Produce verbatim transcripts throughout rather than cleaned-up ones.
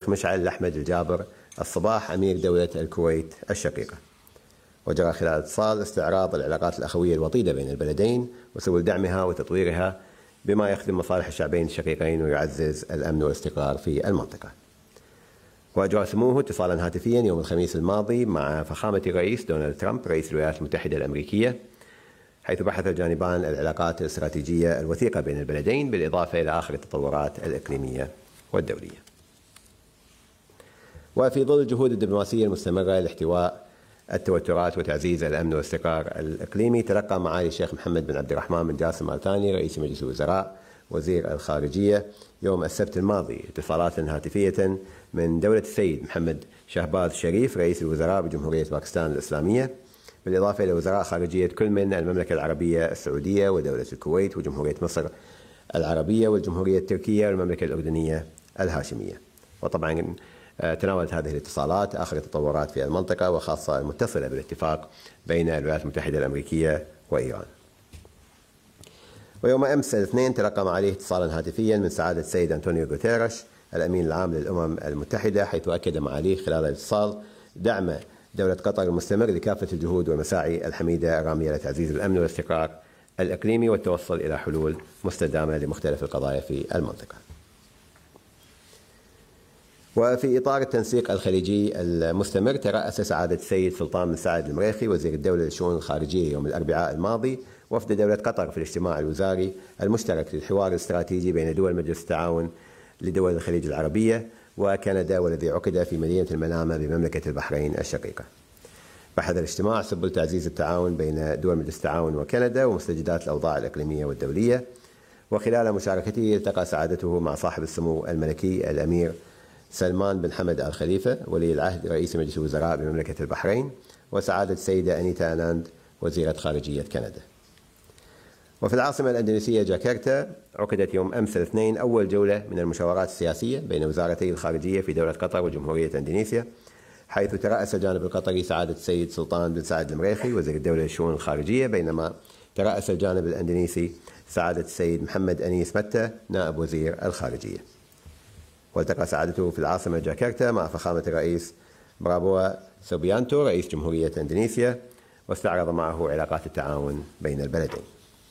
الشيخ مشعل الأحمد الجابر الصباح أمير دولة الكويت الشقيقة. وجرى خلال الاتصال استعراض العلاقات الأخوية الوطيدة بين البلدين وسبل دعمها وتطويرها بما يخدم مصالح الشعبين الشقيقين ويعزز الأمن والاستقرار في المنطقة. وأجرى سموه اتصالا هاتفيا يوم الخميس الماضي مع فخامة الرئيس دونالد ترامب رئيس الولايات المتحدة الأمريكية، حيث بحث الجانبان العلاقات الاستراتيجية الوثيقة بين البلدين بالإضافة إلى آخر التطورات الإقليمية والدولية. وفي ظل الجهود الدبلوماسية المستمرة لاحتواء التوترات وتعزيز الأمن والاستقرار الإقليمي، تلقى معالي الشيخ محمد بن عبد الرحمن بن جاسم آل ثاني رئيس مجلس الوزراء وزير الخارجية يوم السبت الماضي اتصالات هاتفية من دولة السيد محمد شهباز شريف رئيس الوزراء بجمهورية باكستان الإسلامية، بالإضافة إلى وزراء خارجية كل من المملكة العربية السعودية ودولة الكويت وجمهورية مصر العربية والجمهورية التركية والمملكة الأردنية الهاشمية. وطبعا تناولت هذه الاتصالات آخر التطورات في المنطقة وخاصة المتصلة بالاتفاق بين الولايات المتحدة الأمريكية وإيران. ويوم أمس الاثنين تلقى معاليه اتصالا هاتفيا من سعادة السيد أنطونيو غوتيريش الأمين العام للأمم المتحدة، حيث أكد معاليه خلال الاتصال دعم دولة قطر المستمر لكافة الجهود والمساعي الحميدة الرامية لتعزيز الأمن والاستقرار الإقليمي والتوصل إلى حلول مستدامة لمختلف القضايا في المنطقة. وفي إطار التنسيق الخليجي المستمر، ترأس سعادة السيد سلطان بن سعد المريخي وزير الدولة للشؤون الخارجية يوم الأربعاء الماضي وفد دولة قطر في الاجتماع الوزاري المشترك للحوار الاستراتيجي بين دول مجلس التعاون لدول الخليج العربية وكندا، والذي عقد في مدينة المنامة بمملكة البحرين الشقيقة. بحث الاجتماع سبل تعزيز التعاون بين دول مجلس التعاون وكندا ومستجدات الأوضاع الإقليمية والدولية. وخلال مشاركته التقى سعادته مع صاحب السمو الملكي الأمير سلمان بن حمد آل خليفة ولي العهد رئيس مجلس الوزراء بمملكة البحرين وسعادة السيدة أنيتا أناند وزيرة خارجية كندا. وفي العاصمة الأندونيسية جاكرتا عقدت يوم أمس الاثنين أول جولة من المشاورات السياسية بين وزارتي الخارجية في دولة قطر وجمهورية إندونيسيا، حيث ترأس الجانب القطري سعادة السيد سلطان بن سعد المريخي وزير الدولة للشؤون الخارجية، بينما ترأس الجانب الأندونيسي سعادة السيد محمد أنيس متى نائب وزير الخارجية. والتقى سعادته في العاصمة جاكرتا مع فخامة الرئيس برابوا سوبيانتو رئيس جمهورية إندونيسيا، واستعرض معه علاقات التعاون بين البلدين.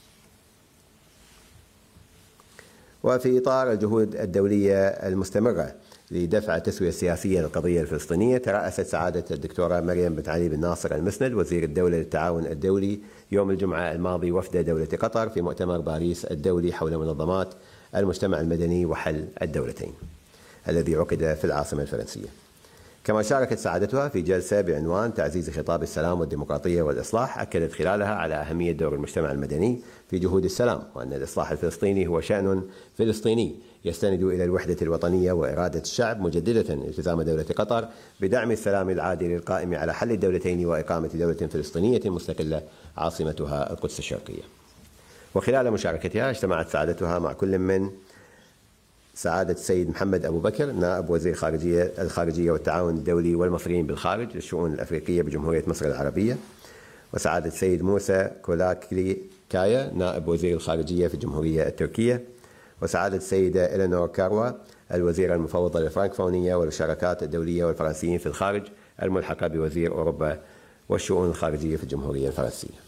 وفي إطار الجهود الدولية المستمرة لدفع التسوية السياسية للقضية الفلسطينية، ترأست سعادة الدكتورة مريم بنت علي بن ناصر المسند وزير الدولة للتعاون الدولي يوم الجمعة الماضي وفد دولة قطر في مؤتمر باريس الدولي حول منظمات المجتمع المدني وحل الدولتين الذي عقد في العاصمة الفرنسية. كما شاركت سعادتها في جلسة بعنوان تعزيز خطاب السلام والديمقراطية والإصلاح، أكدت خلالها على أهمية دور المجتمع المدني في جهود السلام، وأن الإصلاح الفلسطيني هو شأن فلسطيني يستند إلى الوحدة الوطنية وإرادة الشعب، مجددة التزام دولة قطر بدعم السلام العادل القائم على حل الدولتين وإقامة دولة فلسطينية مستقلة عاصمتها القدس الشرقية. وخلال مشاركتها اجتمعت سعادتها مع كل من سعادة السيد محمد أبو بكر نائب وزير خارجية الخارجية والتعاون الدولي والمصريين بالخارج للشؤون الأفريقية بجمهورية مصر العربية، وسعادة السيد موسى كولاكلي كايا نائب وزير الخارجية في الجمهورية التركية، وسعادة السيدة إلينور كاروا الوزيرة المفوضة للفرنكفونية والشراكات الدولية والفرنسيين في الخارج الملحقة بوزير أوروبا والشؤون الخارجية في الجمهورية الفرنسية.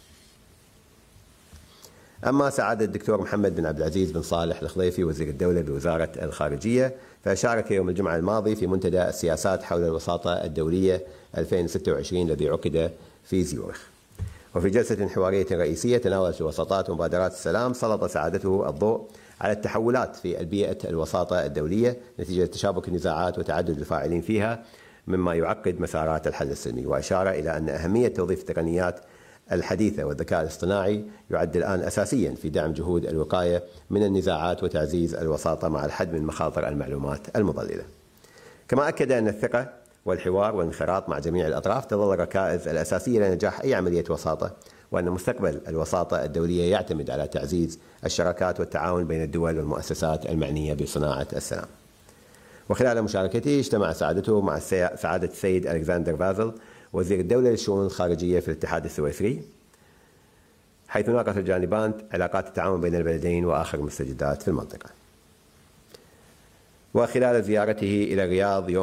أما سعادة الدكتور محمد بن عبد العزيز بن صالح الخضيفي وزير الدولة بوزارة الخارجية، فشارك يوم الجمعة الماضي في منتدى السياسات حول الوساطة الدولية ألفين وستة وعشرين الذي عقد في زيورخ. وفي جلسة حوارية رئيسية تناولت الوساطات ومبادرات السلام، سلط سعادته الضوء على التحولات في البيئة الوساطة الدولية نتيجة تشابك النزاعات وتعدد الفاعلين فيها مما يعقد مسارات الحل السلمي، وأشار إلى أن أهمية توظيف التقنيات الحديثة والذكاء الاصطناعي يعد الآن أساسيا في دعم جهود الوقاية من النزاعات وتعزيز الوساطة مع الحد من مخاطر المعلومات المضللة. كما أكد أن الثقة والحوار والانخراط مع جميع الأطراف تظل الركائز الأساسية لنجاح أي عملية وساطة، وأن مستقبل الوساطة الدولية يعتمد على تعزيز الشراكات والتعاون بين الدول والمؤسسات المعنية بصناعة السلام. وخلال مشاركته اجتمع سعادته مع سعادة السيد ألكسندر فازل وزير الدولة للشؤون الخارجية في الاتحاد السويسري، حيث ناقش الجانبان علاقات التعاون بين البلدين وآخر المستجدات في المنطقة. وخلال زيارته إلى الرياض يوم